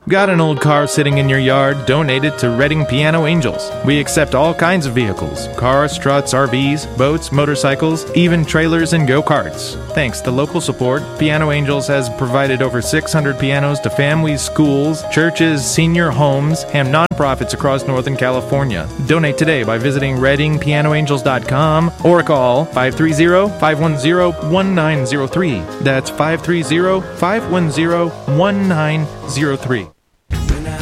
Got an old car sitting in your yard? Donate it to Reading Piano Angels. We accept all kinds of vehicles: cars, trucks, RVs, boats, motorcycles, even trailers and go-karts. Thanks to local support, Piano Angels has provided over 600 pianos to families, schools, churches, senior homes, and nonprofits across Northern California. Donate today by visiting ReadingPianoAngels.com or call 530-510-1903. That's 530-510-1903.